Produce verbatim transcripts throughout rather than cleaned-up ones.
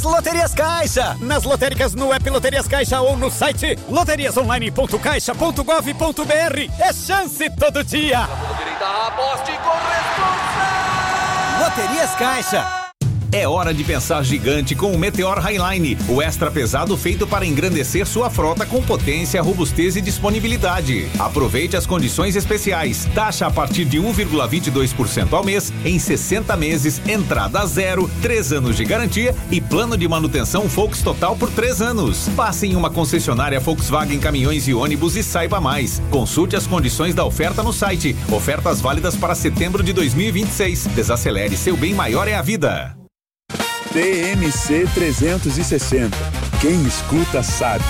Loterias Caixa, nas lotéricas no app Loterias Caixa ou no site loterias online ponto caixa ponto gov ponto br. É chance todo dia. Aposte com responsa. Loterias Caixa. É hora de pensar gigante com o Meteor Highline, o extra pesado feito para engrandecer sua frota com potência, robustez e disponibilidade. Aproveite as condições especiais. Taxa a partir de um vírgula vinte e dois por cento ao mês, em sessenta meses, entrada zero, três anos de garantia e plano de manutenção Volks Total por três anos. Passe em uma concessionária Volkswagen Caminhões e Ônibus e saiba mais. Consulte as condições da oferta no site. Ofertas válidas para setembro de dois mil e vinte e seis. Desacelere, seu bem maior é a vida. T M C trezentos e sessenta. Quem escuta sabe.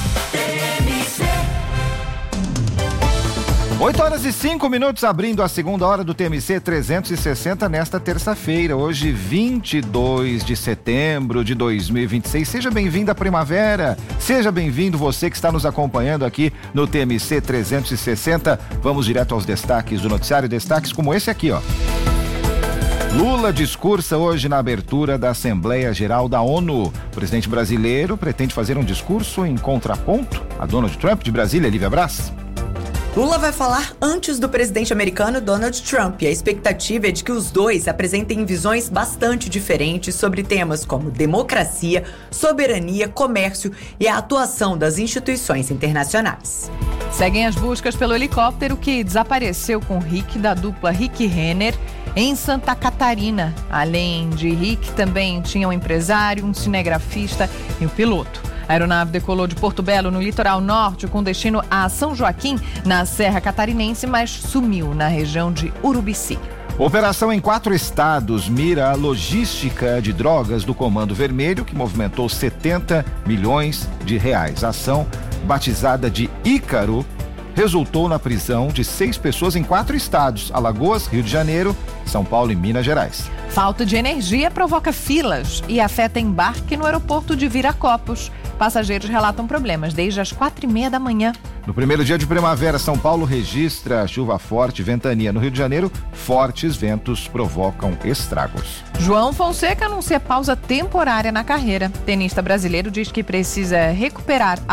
oito horas e cinco minutos, abrindo a segunda hora do T M C trezentos e sessenta nesta terça-feira, hoje vinte e dois de setembro de dois mil e vinte e seis. Seja bem-vindo à primavera, seja bem-vindo você que está nos acompanhando aqui no T M C trezentos e sessenta. Vamos direto aos destaques do noticiário, destaques como esse aqui, ó. Lula discursa hoje na abertura da Assembleia Geral da ONU. O presidente brasileiro pretende fazer um discurso em contraponto a Donald Trump. De Brasília, Lívia Brás. Lula vai falar antes do presidente americano Donald Trump e a expectativa é de que os dois apresentem visões bastante diferentes sobre temas como democracia, soberania, comércio e a atuação das instituições internacionais. Seguem as buscas pelo helicóptero que desapareceu com Rick da dupla Rick Renner em Santa Catarina. Além de Rick, também tinha um empresário, um cinegrafista e um piloto. A aeronave decolou de Porto Belo, no litoral norte, com destino a São Joaquim, na Serra Catarinense, mas sumiu na região de Urubici. Operação em quatro estados mira a logística de drogas do Comando Vermelho, que movimentou setenta milhões de reais. A ação, batizada de Ícaro, resultou na prisão de seis pessoas em quatro estados: Alagoas, Rio de Janeiro, São Paulo e Minas Gerais. Falta de energia provoca filas e afeta embarque no aeroporto de Viracopos. Passageiros relatam problemas desde as quatro e meia da manhã. No primeiro dia de primavera, São Paulo registra chuva forte e ventania. No Rio de Janeiro, fortes ventos provocam estragos. João Fonseca anuncia pausa temporária na carreira. Tenista brasileiro diz que precisa recuperar a